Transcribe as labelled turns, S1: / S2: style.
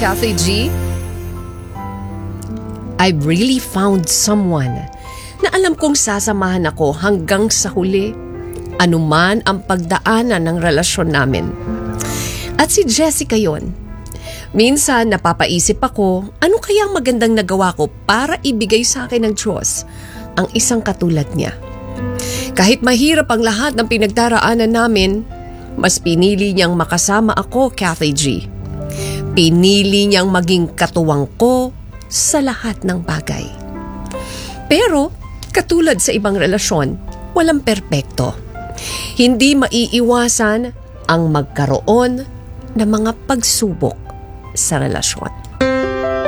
S1: Kathy G. I've really found someone na alam kong sasamahan ako hanggang sa huli, anuman ang pagdaanan ng relasyon namin. At si Jessica yon. Minsan napapaisip ako, ano kaya ang magandang nagawa ko para ibigay sa akin ng Diyos ang isang katulad niya. Kahit mahirap ang lahat ng pinagdaraanan namin, mas pinili niyang makasama ako, Kathy G. Pinili niyang maging katuwang ko sa lahat ng bagay. Pero, katulad sa ibang relasyon, walang perpekto. Hindi maiiwasan ang magkaroon ng mga pagsubok sa relasyon.